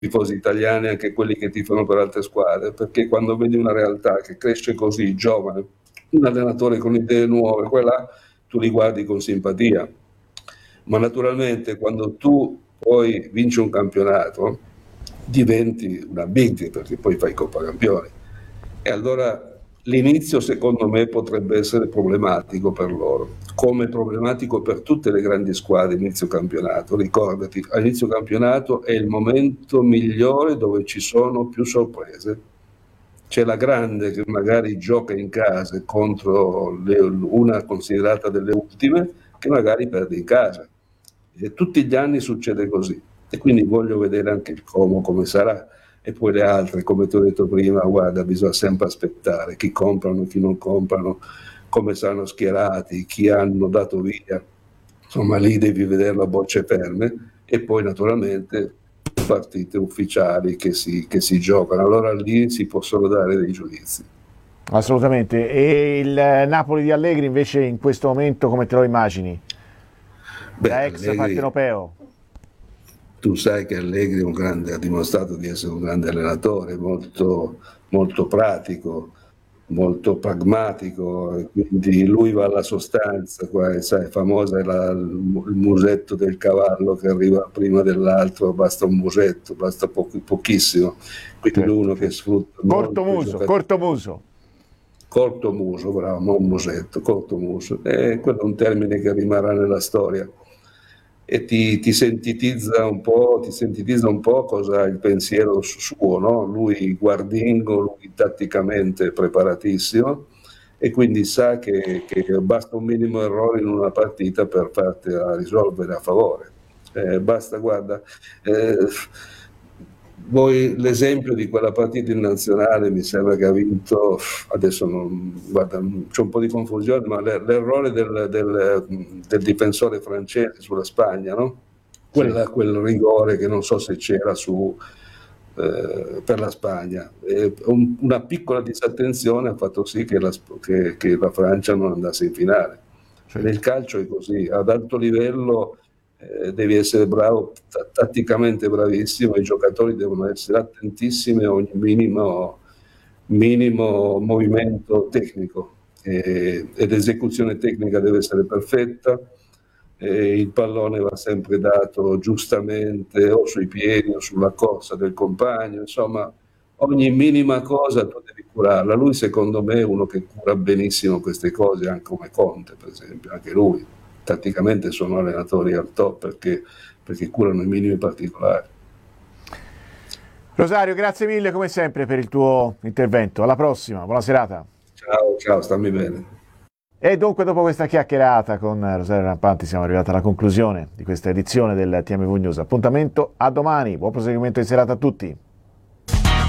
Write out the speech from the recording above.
tifosi italiani, anche quelli che tifano per altre squadre, perché quando vedi una realtà che cresce così giovane, un allenatore con idee nuove, quella tu li guardi con simpatia. Ma naturalmente quando tu poi vinci un campionato diventi una big, perché poi fai Coppa Campioni, e allora l'inizio secondo me potrebbe essere problematico per loro, come problematico per tutte le grandi squadre inizio campionato. Ricordati, all'inizio campionato è il momento migliore dove ci sono più sorprese. C'è la grande che magari gioca in casa contro una considerata delle ultime, che magari perde in casa. E tutti gli anni succede così. E quindi voglio vedere anche il Como come sarà. E poi le altre, come ti ho detto prima, guarda, bisogna sempre aspettare chi comprano, chi non comprano, come saranno schierati, chi hanno dato via. Insomma, lì devi vederlo a bocce ferme e poi naturalmente partite ufficiali che si giocano. Allora lì si possono dare dei giudizi. Assolutamente. E il Napoli di Allegri invece in questo momento come te lo immagini? Beh, Da ex Allegri, partenopeo. tu sai che Allegri ha dimostrato di essere un grande allenatore, molto, molto pratico, molto pragmatico, e quindi lui va alla sostanza, qua, sai, famosa è il musetto del cavallo che arriva prima dell'altro, basta un musetto, basta pochissimo, quindi Certo, uno che certo. sfrutta Corto molto i muso, giocatori. corto muso. Corto muso, bravo, non un musetto, corto muso. E quello è un termine che rimarrà nella storia e ti sintetizza un po' cosa è il pensiero suo, no? Lui guardingo, lui tatticamente preparatissimo e quindi sa che basta un minimo errore in una partita per fartela risolvere a favore. Basta, guarda, eh, voi l'esempio di quella partita in nazionale mi sembra che ha vinto, adesso guarda, c'è un po' di confusione, ma l'errore del difensore francese sulla Spagna, no? Sì. Quel rigore che non so se c'era per la Spagna. Una piccola disattenzione ha fatto sì che la Francia non andasse in finale. E Certo. nel calcio è così, ad alto livello devi essere bravo, tatticamente bravissimo, i giocatori devono essere attentissimi a ogni minimo movimento tecnico ed esecuzione tecnica deve essere perfetta, il pallone va sempre dato giustamente o sui piedi o sulla corsa del compagno, insomma ogni minima cosa tu devi curarla. Lui secondo me è uno che cura benissimo queste cose, anche come Conte per esempio, anche lui. Tatticamente sono allenatori al top perché curano i minimi particolari. Rosario, grazie mille come sempre per il tuo intervento. Alla prossima, buona serata. Ciao, ciao, stammi bene. E dunque dopo questa chiacchierata con Rosario Rampanti siamo arrivati alla conclusione di questa edizione del TMV News. Appuntamento a domani, buon proseguimento di serata a tutti.